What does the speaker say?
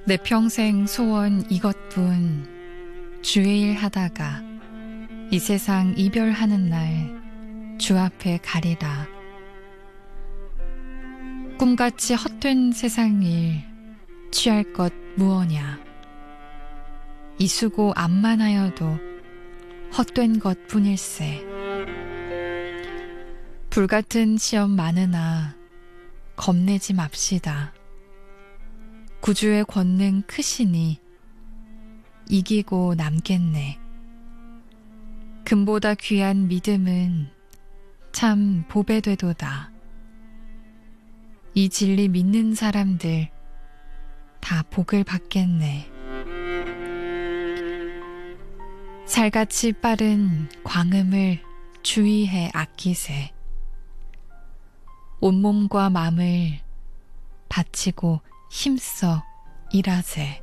내 평생 소원 이것뿐. 주일 하다가 이 세상 이별하는 날 주 앞에 가리라. 꿈같이 헛된 세상일 취할 것 무엇냐. 이 수고 암만하여도 헛된 것 뿐일세. 불같은 시험 많으나 겁내지 맙시다. 구주의 권능 크시니 이기고 남겠네. 금보다 귀한 믿음은 참 보배 되도다. 이 진리 믿는 사람들 다 복을 받겠네. 살같이 빠른 광음을 주의해 아끼세. 온몸과 맘을 바치고 힘써 일하세.